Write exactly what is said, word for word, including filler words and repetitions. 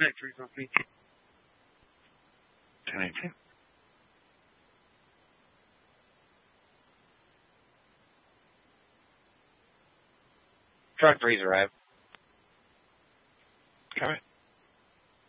Factories on me. ten eighteen. Truck three's arrived. Copy.